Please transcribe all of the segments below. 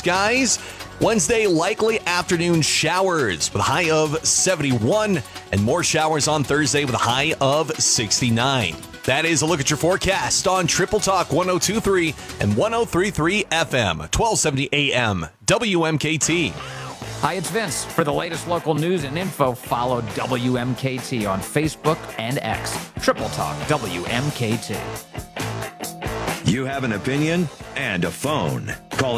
skies. Wednesday, likely afternoon showers with a high of 71, and more showers on Thursday with a high of 69. That is a look at your forecast on Triple Talk 102.3 and 103.3 FM, 1270 AM, WMKT. Hi, it's Vince. For the latest local news and info, follow WMKT on Facebook and X. Triple Talk WMKT. You have an opinion and a phone. Call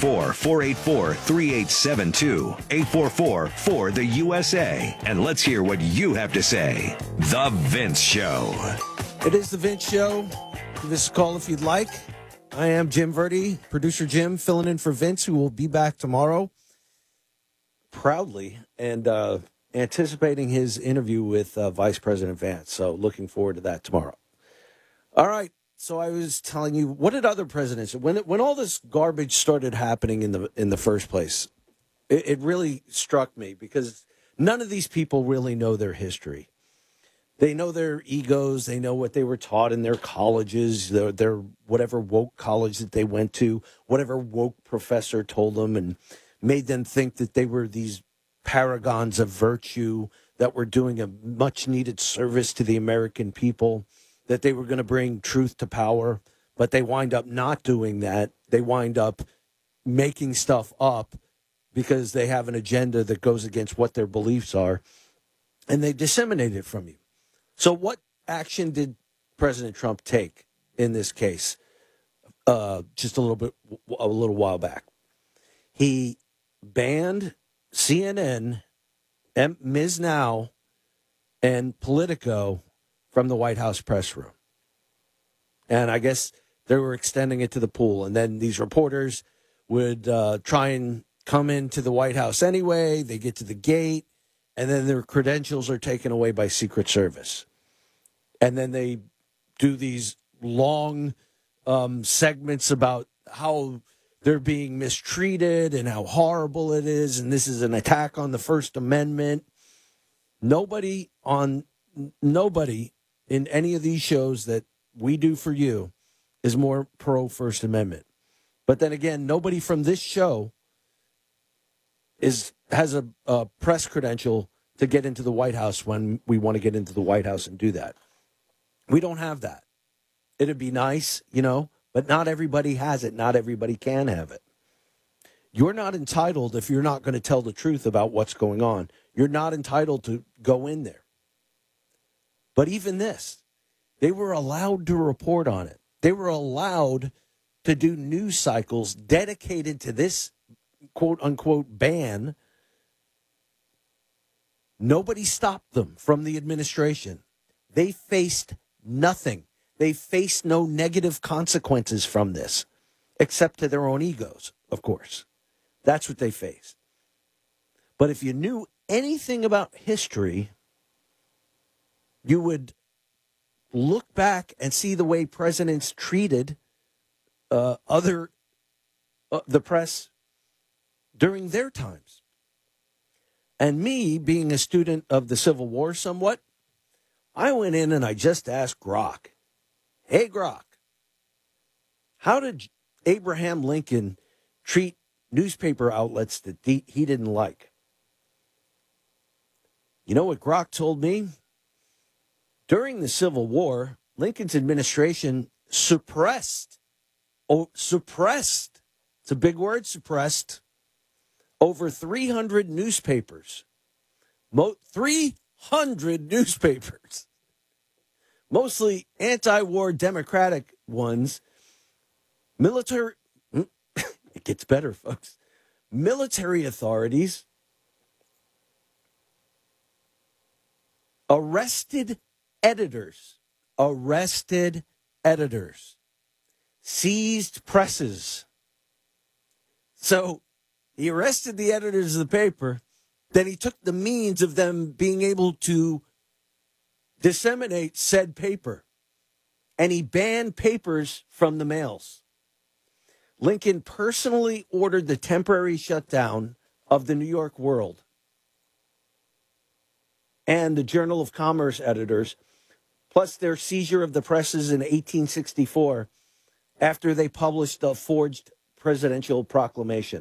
844-484-3872. 844-4-THE-USA. And let's hear what you have to say. The Vince Show. It is The Vince Show. Give us a call if you'd like. I am Jim Verdi, producer Jim, filling in for Vince, who will be back tomorrow. Proudly and anticipating his interview with Vice President Vance. So looking forward to that tomorrow. All right. So I was telling you, what did other presidents, when all this garbage started happening in the first place, it really struck me because none of these people really know their history. They know their egos. They know what they were taught in their colleges, their whatever woke college that they went to, whatever woke professor told them and made them think that they were these paragons of virtue that were doing a much-needed service to the American people, that they were going to bring truth to power, but they wind up not doing that. They wind up making stuff up because they have an agenda that goes against what their beliefs are, and they disseminate it from you. So what action did President Trump take in this case just a little while back? He banned CNN, Ms. Now, and Politico from the White House press room. And I guess they were extending it to the pool. And then these reporters would try and come into the White House anyway. They get to the gate, and then their credentials are taken away by Secret Service. And then they do these long segments about how they're being mistreated and how horrible it is, and this is an attack on the First Amendment. Nobody in any of these shows that we do for you is more pro-First Amendment. But then again, nobody from this show has a press credential to get into the White House when we want to get into the White House and do that. We don't have that. It'd be nice, but not everybody has it. Not everybody can have it. You're not entitled, if you're not going to tell the truth about what's going on, you're not entitled to go in there. But even this, they were allowed to report on it. They were allowed to do news cycles dedicated to this quote-unquote ban. Nobody stopped them from the administration. They faced nothing. They faced no negative consequences from this, except to their own egos, of course. That's what they faced. But if you knew anything about history, you would look back and see the way presidents treated the press during their times. And me, being a student of the Civil War somewhat, I went in and I just asked Grok, hey, Grok, how did Abraham Lincoln treat newspaper outlets that he didn't like? You know what Grok told me? During the Civil War, Lincoln's administration suppressed, it's a big word, suppressed, over 300 newspapers. 300 newspapers. Mostly anti-war Democratic ones. Military, it gets better, folks. Military authorities arrested editors, seized presses. So he arrested the editors of the paper. Then he took the means of them being able to disseminate said paper, and he banned papers from the mails. Lincoln personally ordered the temporary shutdown of the New York World and the Journal of Commerce editors, plus their seizure of the presses in 1864 after they published a forged presidential proclamation.